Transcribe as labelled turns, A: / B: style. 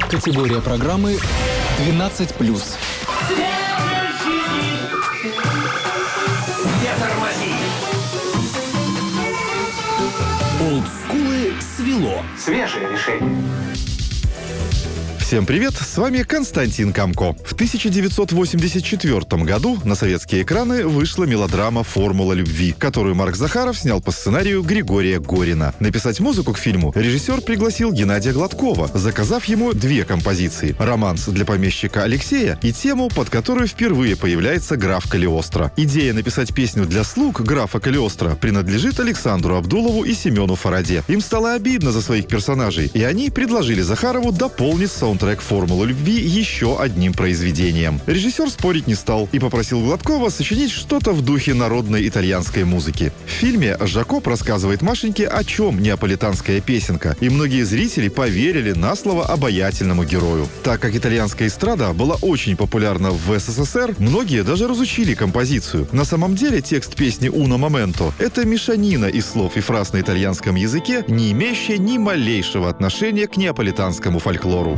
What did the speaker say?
A: Категория программы 12+.
B: Олдскулы свело.
C: Свежее решение.
D: Всем привет, с вами Константин Камко. В 1984 году на советские экраны вышла мелодрама «Формула любви», которую Марк Захаров снял по сценарию Григория Горина. Написать музыку к фильму режиссер пригласил Геннадия Гладкова, заказав ему две композиции – романс для помещика Алексея и тему, под которую впервые появляется граф Калиостро. Идея написать песню для слуг графа Калиостро принадлежит Александру Абдулову и Семену Фараде. Им стало обидно за своих персонажей, и они предложили Захарову дополнить саундтрек «Формулу любви» еще одним произведением. Режиссер спорить не стал и попросил Гладкова сочинить что-то в духе народной итальянской музыки. В фильме Жакоб рассказывает Машеньке, о чем неаполитанская песенка, и многие зрители поверили на слово обаятельному герою. Так как итальянская эстрада была очень популярна в СССР, многие даже разучили композицию. На самом деле текст песни «Uno Momento» — это мешанина из слов и фраз на итальянском языке, не имеющая ни малейшего отношения к неаполитанскому фольклору.